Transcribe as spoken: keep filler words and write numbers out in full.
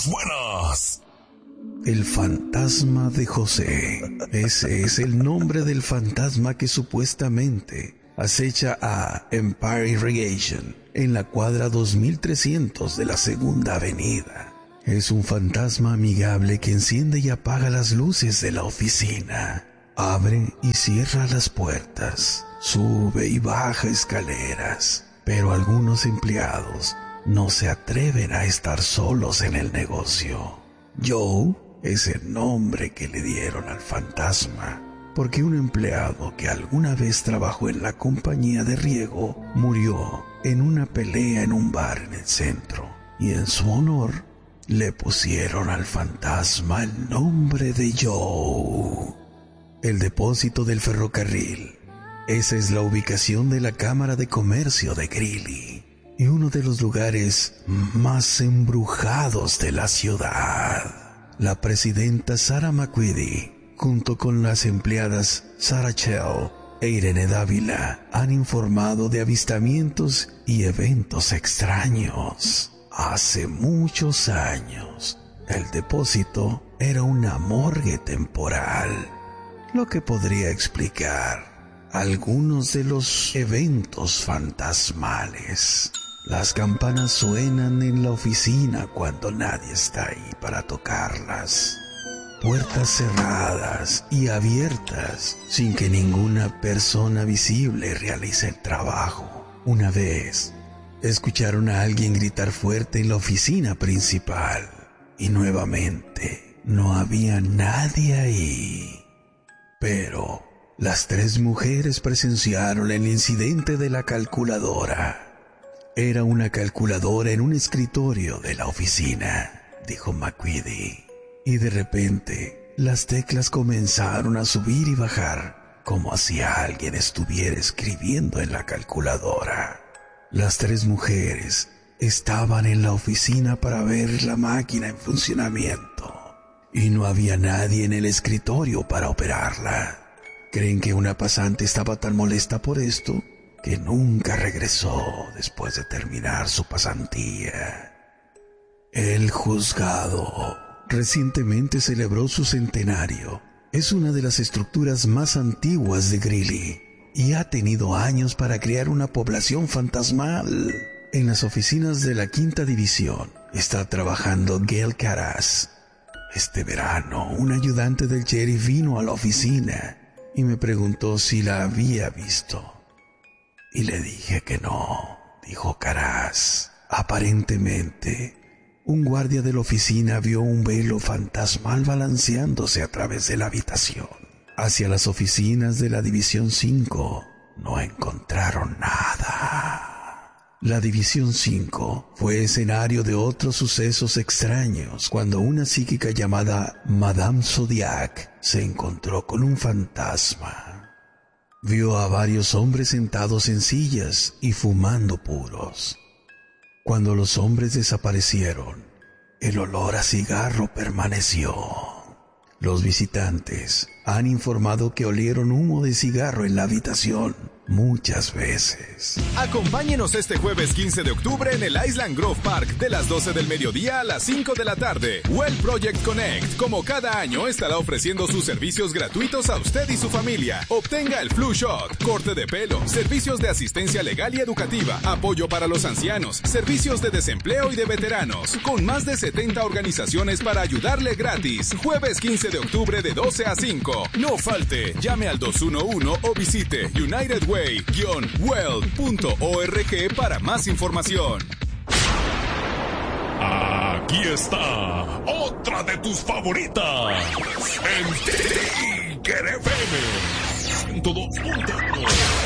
las buenas. El fantasma de José. Ese es el nombre del fantasma que supuestamente acecha a Empire Irrigation en la cuadra dos mil trescientos de la Segunda Avenida. Es un fantasma amigable que enciende y apaga las luces de la oficina, abre y cierra las puertas, sube y baja escaleras, pero algunos empleados no se atreven a estar solos en el negocio. Joe es el nombre que le dieron al fantasma, porque un empleado que alguna vez trabajó en la compañía de riego murió en una pelea en un bar en el centro, y en su honor le pusieron al fantasma el nombre de Joe. El depósito del ferrocarril. Esa es la ubicación de la Cámara de Comercio de Greeley y uno de los lugares más embrujados de la ciudad. La presidenta Sarah McQueedy, junto con las empleadas Sarah Chell e Irene Dávila, han informado de avistamientos y eventos extraños. Hace muchos años, el depósito era una morgue temporal, lo que podría explicar algunos de los eventos fantasmales. Las campanas suenan en la oficina cuando nadie está ahí para tocarlas. Puertas cerradas y abiertas sin que ninguna persona visible realice el trabajo. Una vez, escucharon a alguien gritar fuerte en la oficina principal y nuevamente no había nadie ahí. Pero las tres mujeres presenciaron el incidente de la calculadora. Era una calculadora en un escritorio de la oficina, dijo McQueedy, y de repente las teclas comenzaron a subir y bajar como si alguien estuviera escribiendo en la calculadora. Las tres mujeres estaban en la oficina para ver la máquina en funcionamiento y no había nadie en el escritorio para operarla. Creen que una pasante estaba tan molesta por esto que nunca regresó después de terminar su pasantía. El juzgado recientemente celebró su centenario. Es una de las estructuras más antiguas de Greeley y ha tenido años para crear una población fantasmal. En las oficinas de la quinta división está trabajando Gail Caras. Este verano, un ayudante del sheriff vino a la oficina y me preguntó si la había visto. Y le dije que no, dijo Caras. Aparentemente, un guardia de la oficina vio un velo fantasmal balanceándose a través de la habitación. Hacia las oficinas de la División cinco no encontraron nada. La División cinco fue escenario de otros sucesos extraños cuando una psíquica llamada Madame Zodiac se encontró con un fantasma. Vio a varios hombres sentados en sillas y fumando puros. Cuando los hombres desaparecieron, el olor a cigarro permaneció. Los visitantes han informado que olieron humo de cigarro en la habitación muchas veces. Acompáñenos este jueves quince de octubre en el Island Grove Park de las doce del mediodía a las cinco de la tarde. Well Project Connect, como cada año, estará ofreciendo sus servicios gratuitos a usted y su familia. Obtenga el flu shot, corte de pelo, servicios de asistencia legal y educativa, apoyo para los ancianos, servicios de desempleo y de veteranos, con más de setenta organizaciones para ayudarle gratis. Jueves quince de octubre de doce a cinco. No falte, llame al dos uno uno o visite United Way well punto org para más información. Aquí está otra de tus favoritas. El Tigre F M ciento dos punto uno.